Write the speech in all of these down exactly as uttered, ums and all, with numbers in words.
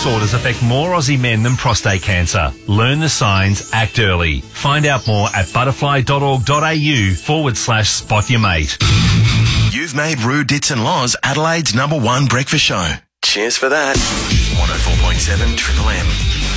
disorders affect more Aussie men than prostate cancer. Learn the signs, act early. Find out more at butterfly.org.au forward slash spot your mate. You've made Roo Dits and Laws Adelaide's number one breakfast show. Cheers for that. one oh four point seven Triple M.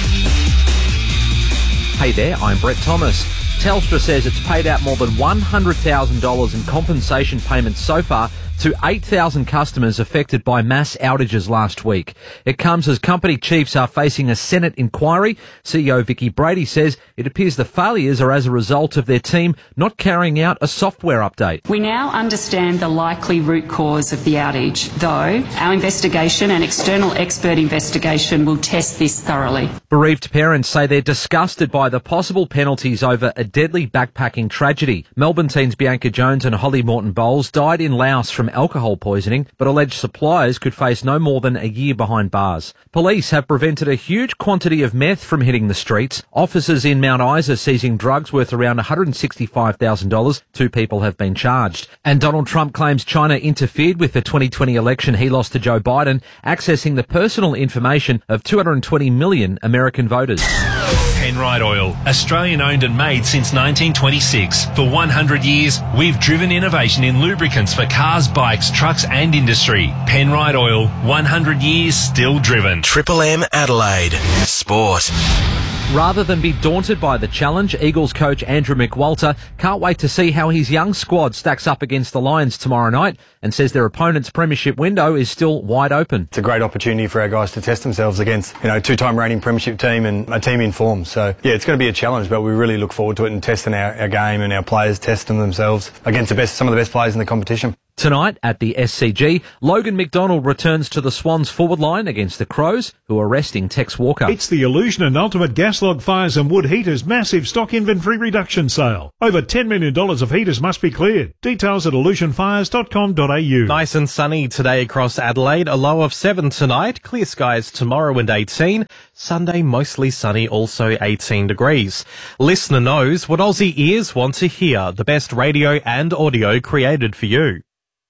Hey there, I'm Brett Thomas. Telstra says it's paid out more than one hundred thousand dollars in compensation payments so far to eight thousand customers affected by mass outages last week. It comes as company chiefs are facing a Senate inquiry. C E O Vicky Brady says it appears the failures are as a result of their team not carrying out a software update. We now understand the likely root cause of the outage, though our investigation and external expert investigation will test this thoroughly. Bereaved parents say they're disgusted by the possible penalties over a deadly backpacking tragedy. Melbourne teens Bianca Jones and Holly Morton-Bowles died in Laos from alcohol poisoning, but alleged suppliers could face no more than a year behind bars. Police have prevented a huge quantity of meth from hitting the streets. Officers in Mount Isa seizing drugs worth around one hundred sixty-five thousand dollars. Two people have been charged. And Donald Trump claims China interfered with the twenty twenty election he lost to Joe Biden, accessing the personal information of two hundred twenty million American voters. Penrite Oil, Australian owned and made since nineteen twenty-six. For one hundred years, we've driven innovation in lubricants for cars, bikes, trucks and industry. Penrite Oil, one hundred years still driven. Triple M Adelaide. Sport. Rather than be daunted by the challenge, Eagles coach Andrew McWalter can't wait to see how his young squad stacks up against the Lions tomorrow night and says their opponent's premiership window is still wide open. It's a great opportunity for our guys to test themselves against, you know, two-time reigning premiership team and a team in form. So, yeah, it's going to be a challenge, but we really look forward to it and testing our, our game and our players testing themselves against the best, some of the best players in the competition. Tonight at the S C G, Logan McDonald returns to the Swans forward line against the Crows, who are resting Tex Walker. It's the Illusion and Ultimate Gas Log Fires and Wood Heaters massive stock inventory reduction sale. Over ten million dollars of heaters must be cleared. Details at illusion fires dot com dot a u. Nice and sunny today across Adelaide. A low of seven tonight. Clear skies tomorrow and eighteen. Sunday mostly sunny, also eighteen degrees. Listener knows what Aussie ears want to hear. The best radio and audio created for you.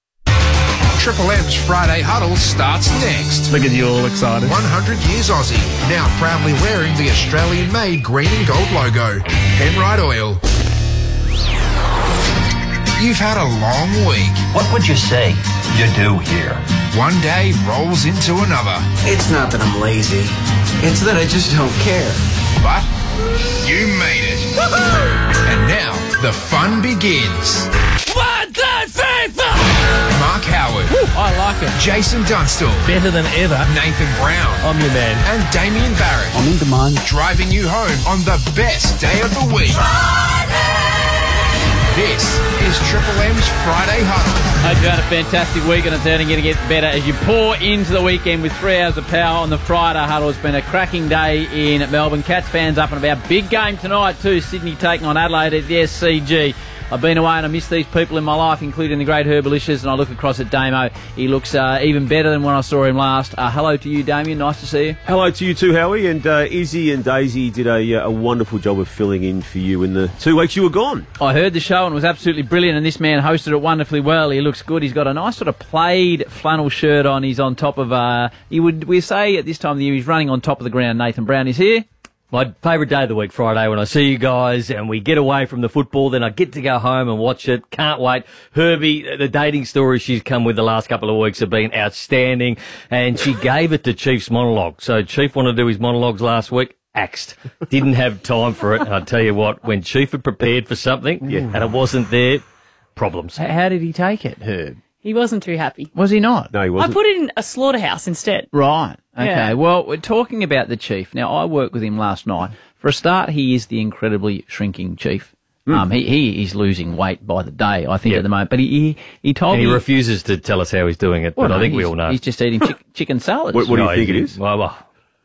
Triple M's Friday Huddle starts next. Look at you all excited. one hundred years Aussie, now proudly wearing the Australian-made green and gold logo. Penrite Oil. You've had a long week. What would you say you do here? One day rolls into another. It's not that I'm lazy. It's that I just don't care. But you made it. And now the fun begins. One, two, three, four. Mark Howard. Woo, I like it. Jason Dunstall. Better than ever. Nathan Brown. I'm your man. And Damien Barrett. I'm in demand. Driving you home on the best day of the week. Friday! This is Triple M's Friday Huddle. Hope you had a fantastic week and it's only going to get better as you pour into the weekend with three hours of power on the Friday Huddle. It's been a cracking day in Melbourne. Cats fans up and about. Big game tonight too. Sydney taking on Adelaide at the S C G. I've been away and I miss these people in my life, including the great Herbalicious, and I look across at Damo. He looks uh, even better than when I saw him last. Uh, hello to you, Damien. Nice to see you. Hello to you too, Howie. And uh, Izzy and Daisy did a, a wonderful job of filling in for you in the two weeks you were gone. I heard the show and it was absolutely brilliant, and this man hosted it wonderfully well. He looks good. He's got a nice sort of plaid flannel shirt on. He's on top of, uh, he would we say at this time of the year, he's running on top of the ground. Nathan Brown is here. My favourite day of the week, Friday, when I see you guys and we get away from the football, then I get to go home and watch it. Can't wait. Herbie, the dating stories she's come with the last couple of weeks have been outstanding, and she gave it to Chief's monologue. So Chief wanted to do his monologues last week. Axed. Didn't have time for it. And I tell you what, when Chief had prepared for something yeah. and it wasn't there, problems. How did he take it, Herb? He wasn't too happy. Was he not? No, he wasn't. I put it in a slaughterhouse instead. Right. Okay. Yeah. Well, we're talking about the Chief. Now, I worked with him last night. For a start, he is the incredibly shrinking Chief. Mm. Um, he, he is losing weight by the day, I think, yep. at the moment. But he he, he told and me... he refuses to tell us how he's doing it, well, but no, I think we all know. He's just eating chick, chicken salads. What, what do you no, think it is? Well, well,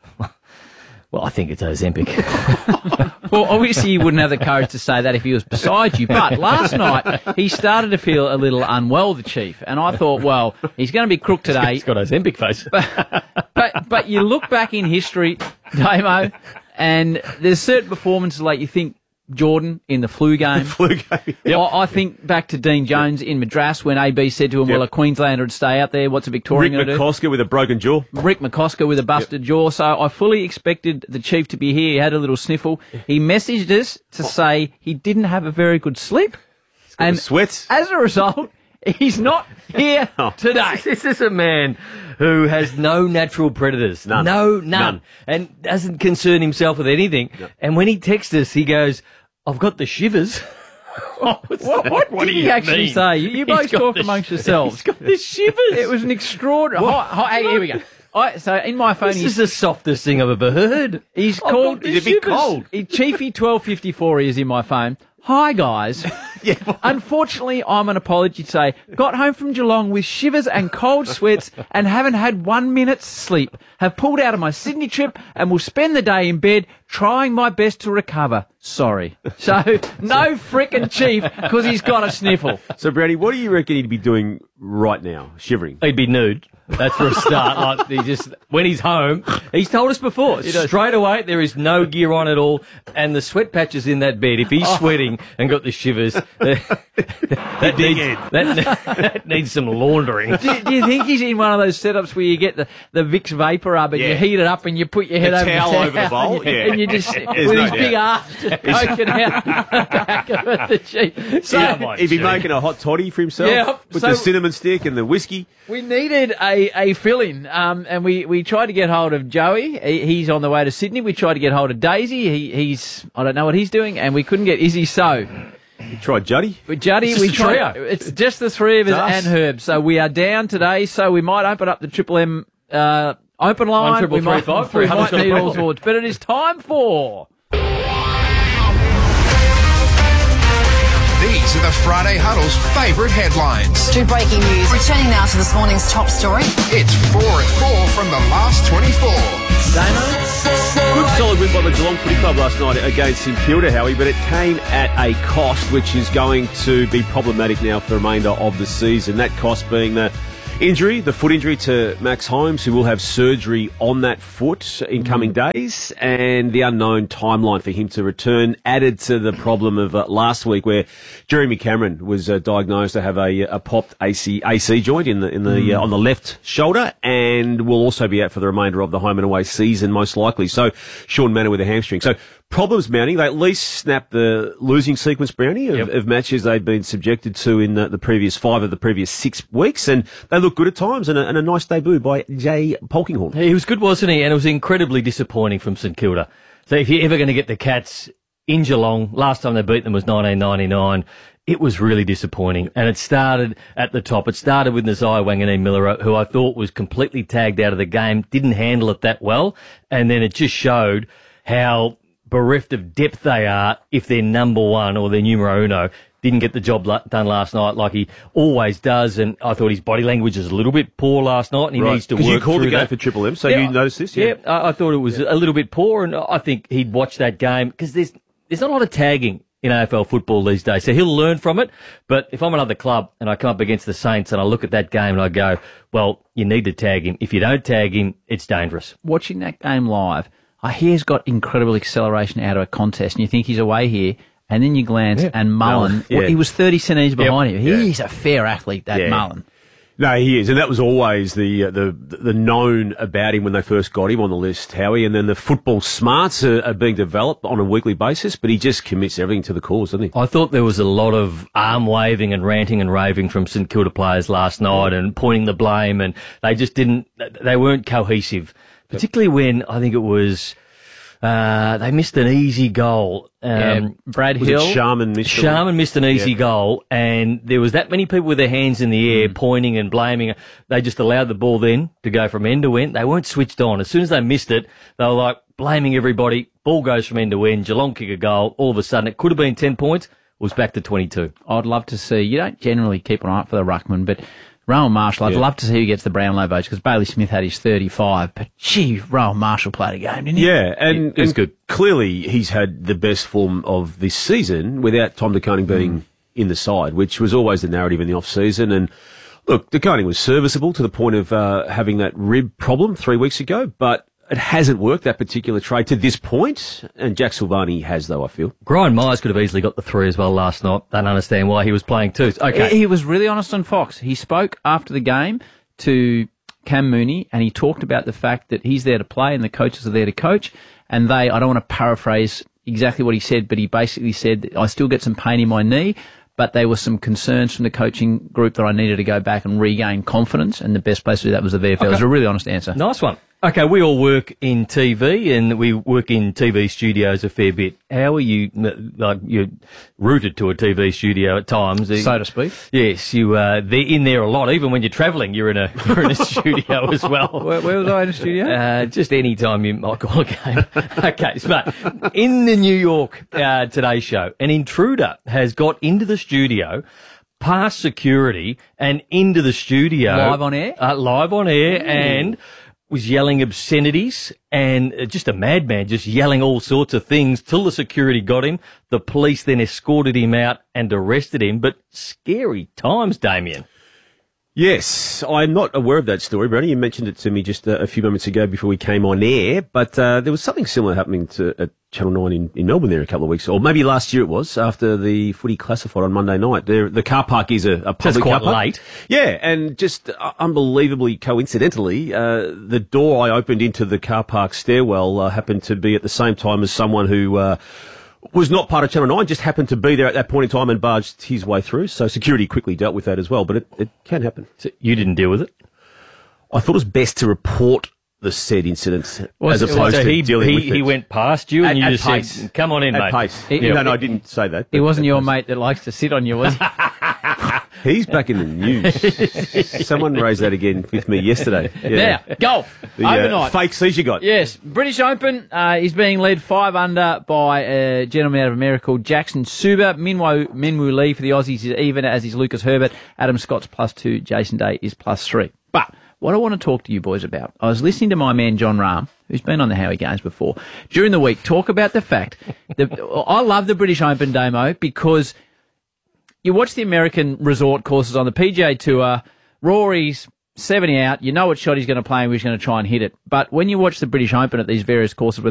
well, I think it's Ozempic. Well, obviously you wouldn't have the courage to say that if he was beside you. But last night, he started to feel a little unwell, the Chief. And I thought, well, he's going to be crook today. He's got Ozempic face. But, but, but you look back in history, Damo, and there's certain performances like you think, Jordan in the flu game. Flu game. Yep. I, I think back to Dean Jones in Madras when A B said to him, Yep. well, a Queenslander would stay out there. What's a Victorian Rick going to do? McCosker with a broken jaw. Rick McCosker with a busted yep. jaw. So I fully expected the Chief to be here. He had a little sniffle. He messaged us to say he didn't have a very good sleep. And sweats. As a result, he's not here Oh. today. This is a man who has no natural predators. None. No, none. None. And doesn't concern himself with anything. No. And when he texts us, he goes, I've got the shivers. what what, what did do he you actually mean? say? You, you He's both got talk the amongst sh- yourselves. He's got the shivers. It was an extraordinary... Hi, hi, here we go. I, so in my phone, This he's, is the softest thing I've ever heard. he's I've called... got the He's a bit shivers. cold. He, Chiefy twelve fifty-four is in my phone. Hi, guys. Yeah. Unfortunately, I'm an apology to say, got home from Geelong with shivers and cold sweats and haven't had one minute's sleep. Have pulled out of my Sydney trip and will spend the day in bed trying my best to recover. Sorry. So, no frickin' Chief because he's got a sniffle. So, Brownie, what do you reckon he'd be doing right now? Shivering? He'd be nude. That's for a start. Like he just when he's home, he's told us before. Straight away, there is no gear on at all, and the sweat patches in that bed. If he's Oh. sweating and got the shivers, that, needs, that, that needs some laundering. Do, do you think he's in one of those setups where you get the, the Vicks Vapor Rub and Yeah. you heat it up and you put your head The over towel the over the bowl? and, you, Yeah. and you just There's with no his doubt. big arse just poking out the back of it, the Chief. So, Come on, He'd be Chief. making a hot toddy for himself Yeah, with so- the cinnamon stick and the whiskey. we needed a, a fill-in, um, and we, we tried to get hold of Joey. He, he's on the way to Sydney. We tried to get hold of Daisy. He, he's I don't know what he's doing, and we couldn't get Izzy. So, You tried Juddy. with Juddy, It's we just a tried. trio. It's just the three of us It's us. and Herb. So we are down today. So we might open up the Triple M uh, open line. One triple we three might, five. we Huddle's might got a need all problem. sorts, but it is time for. These are the Friday Huddle's favourite headlines. To breaking news. Returning now to this morning's top story. It's four at four from the last twenty-four. Good solid win by the Geelong Footy Club last night against St Kilda, Howie, but it came at a cost which is going to be problematic now for the remainder of the season. That cost being the injury, the foot injury to Max Holmes, who will have surgery on that foot in coming days, and the unknown timeline for him to return, added to the problem of uh, last week where Jeremy Cameron was uh, diagnosed to have a, a popped A C, A C joint in the in the uh, on the left shoulder, and will also be out for the remainder of the home and away season most likely. So Sean Manor with a hamstring. So problems mounting. They at least snapped the losing sequence, Brownie, of, Yep. of matches they'd been subjected to in the, the previous five of the previous six weeks, and they look good at times, and a, and a nice debut by Jay Polkinghorn. He was good, wasn't he? And it was incredibly disappointing from St Kilda. So if you're ever going to get the Cats in Geelong, last time they beat them was nineteen ninety-nine. It was really disappointing. And it started at the top. It started with Nazai Wanganeen-Miller, who I thought was completely tagged out of the game, didn't handle it that well. And then it just showed how bereft of depth they are if they're number one or they're numero uno. Didn't get the job la- done last night like he always does, and I thought his body language was a little bit poor last night, and he Right. needs to 'Cause work you called through the game that. for Triple M, so you noticed this, yeah? Yeah, I, I thought it was a little bit poor, and I think he'd watch that game because there's there's not a lot of tagging in A F L football these days, so he'll learn from it. But if I'm another club and I come up against the Saints and I look at that game and I go, well, you need to tag him. If you don't tag him, it's dangerous. Watching that game live, I hear he's got incredible acceleration out of a contest, and you think he's away here, and then you glance, Yeah. and Mullen, Mullen, yeah. he was thirty centimetres behind Yep. him. Yeah. He's a fair athlete, that Yeah. Mullen. No, he is, and that was always the uh, the the known about him when they first got him on the list, Howie. And then the football smarts are, are being developed on a weekly basis, but he just commits everything to the cause, doesn't he? I thought there was a lot of arm waving and ranting and raving from St Kilda players last night and pointing the blame, and they just didn't, they weren't cohesive, particularly when I think it was, uh, they missed an easy goal. Um, Yeah, Brad Was it Hill. Sharman missed the- Sharman missed an easy Yeah. goal, and there was that many people with their hands in the air Mm. pointing and blaming. They just allowed the ball then to go from end to end. They weren't switched on. As soon as they missed it, they were like blaming everybody. Ball goes from end to end. Geelong kick a goal. All of a sudden, it could have been ten points. It was back to twenty-two. I'd love to see, you don't generally keep an eye out for the ruckman, but Rowan Marshall, I'd Yeah. love to see who gets the Brownlow votes, because Bailey Smith had his thirty-five, but gee, Rowan Marshall played a game, didn't he? Yeah, and, It was and good. clearly he's had the best form of this season without Tom De Koning being in the side, which was always the narrative in the off-season. And look, De Koning was serviceable to the point of uh, having that rib problem three weeks ago, but it hasn't worked, that particular trade, to this point, and Jack Silvani has, though, I feel. Brian Myers could have easily got the three as well last night. Don't understand why he was playing two. Okay. He, he was really honest on Fox. He spoke after the game to Cam Mooney, and he talked about the fact that he's there to play and the coaches are there to coach, and they, I don't want to paraphrase exactly what he said, but he basically said, I still get some pain in my knee, but there were some concerns from the coaching group that I needed to go back and regain confidence, and the best place to do that was the V F L. Okay. It was a really honest answer. Nice one. Okay, we all work in T V, and we work in T V studios a fair bit. How are you, like, you're rooted to a T V studio at times? So to speak. Yes, you, uh, they're in there a lot. Even when you're travelling, you're in a, you're in a studio as well. Where, where was I in a studio? Uh, just any time you might call a game. Okay, so in the New York uh, Today show, an intruder has got into the studio, past security, and into the studio. Live on air? Uh, live on air, Ooh. and was yelling obscenities, and just a madman, just yelling all sorts of things till the security got him. The police then escorted him out and arrested him. But scary times, Damien. Yes, I'm not aware of that story, Brady. You mentioned it to me just a, a few moments ago before we came on air, but uh, there was something similar happening to at Channel nine in, in Melbourne there a couple of weeks, or maybe last year it was, after the footy classified on Monday night. There, the car park is a, a public That's quite car park. late. Yeah, and just uh, unbelievably coincidentally, uh, the door I opened into the car park stairwell uh, happened to be at the same time as someone who Uh, was not part of Channel nine, just happened to be there at that point in time and barged his way through. So security quickly dealt with that as well, but it, it can happen. So you didn't deal with it? I thought it was best to report the said incident well, as opposed so to he, dealing he, with it. He went past you and at, you at just pace. said, come on in, at mate. Pace. It, no, it, no, I didn't say that. It wasn't your pace. Mate that likes to sit on you, was he? He's back in the news. Someone raised that again with me yesterday. Yeah. Now, golf. The overnight. Uh, fake seizure got. Yes. British Open uh, is being led five under by a gentleman out of America called Jackson Suba. Minwoo, Minwoo Lee for the Aussies is even, as is Lucas Herbert. Adam Scott's plus two. Jason Day is plus three. But what I want to talk to you boys about, I was listening to my man John Rahm, who's been on the Howie Games before, during the week, talk about the fact that I love the British Open, Damo, because you watch the American resort courses on the P G A Tour, Rory's seventy out, you know what shot he's going to play and he's going to try and hit it. But when you watch the British Open at these various courses,